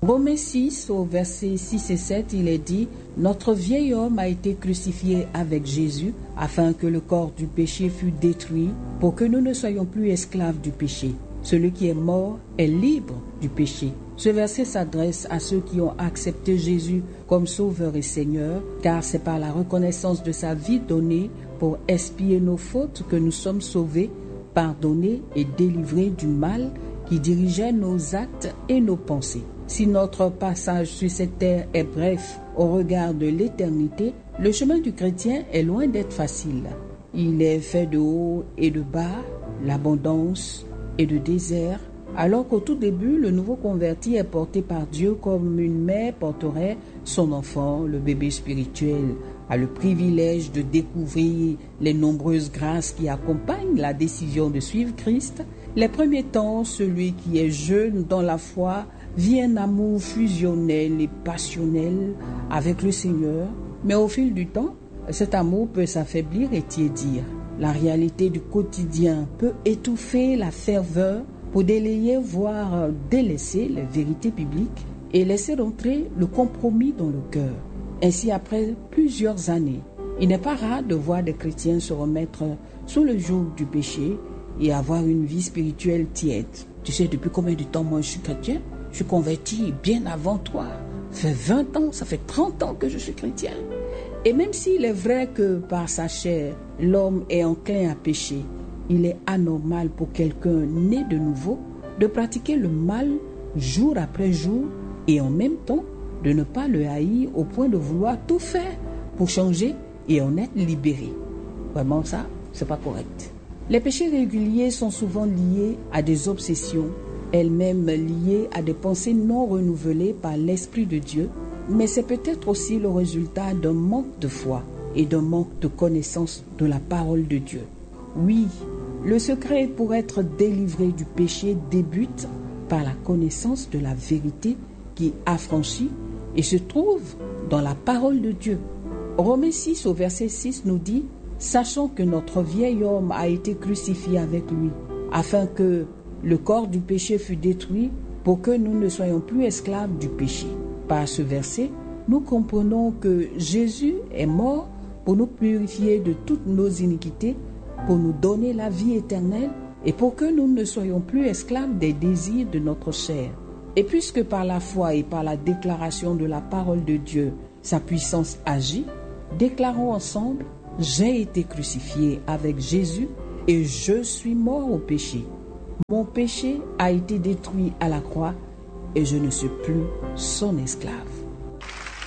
Romains 6, au verset 6 et 7, il est dit « Notre vieil homme a été crucifié avec Jésus, afin que le corps du péché fût détruit, pour que nous ne soyons plus esclaves du péché. Celui qui est mort est libre du péché. » Ce verset s'adresse à ceux qui ont accepté Jésus comme Sauveur et Seigneur, car c'est par la reconnaissance de sa vie donnée pour expier nos fautes que nous sommes sauvés, pardonnés et délivrés du mal qui dirigeait nos actes et nos pensées. Si notre passage sur cette terre est bref au regard de l'éternité, le chemin du chrétien est loin d'être facile. Il est fait de haut et de bas, l'abondance et de désert, alors qu'au tout début, le nouveau converti est porté par Dieu comme une mère porterait son enfant, le bébé spirituel, a le privilège de découvrir les nombreuses grâces qui accompagnent la décision de suivre Christ. Les premiers temps, celui qui est jeune dans la foi vit un amour fusionnel et passionnel avec le Seigneur, mais au fil du temps, cet amour peut s'affaiblir et tiédir. La réalité du quotidien peut étouffer la ferveur pour délayer, voire délaisser les vérités bibliques et laisser rentrer le compromis dans le cœur. Ainsi, après plusieurs années, il n'est pas rare de voir des chrétiens se remettre sous le joug du péché et avoir une vie spirituelle tiède. Tu sais, depuis combien de temps moi je suis chrétien? Je suis converti bien avant toi. Ça fait 20 ans, ça fait 30 ans que je suis chrétien. Et même s'il est vrai que par sa chair, l'homme est enclin à pécher, il est anormal pour quelqu'un né de nouveau de pratiquer le mal jour après jour et en même temps de ne pas le haïr au point de vouloir tout faire pour changer et en être libéré. Vraiment ça, c'est pas correct. Les péchés réguliers sont souvent liés à des obsessions, elles-mêmes liées à des pensées non renouvelées par l'Esprit de Dieu, mais c'est peut-être aussi le résultat d'un manque de foi et d'un manque de connaissance de la parole de Dieu. Oui, le secret pour être délivré du péché débute par la connaissance de la vérité qui affranchit et se trouve dans la parole de Dieu. Romains 6 au verset 6 nous dit « Sachant que notre vieil homme a été crucifié avec lui, afin que le corps du péché fût détruit pour que nous ne soyons plus esclaves du péché. » Par ce verset, nous comprenons que Jésus est mort pour nous purifier de toutes nos iniquités, pour nous donner la vie éternelle et pour que nous ne soyons plus esclaves des désirs de notre chair. Et puisque par la foi et par la déclaration de la parole de Dieu, sa puissance agit, déclarons ensemble « J'ai été crucifié avec Jésus et je suis mort au péché. Mon péché a été détruit à la croix et je ne suis plus son esclave. »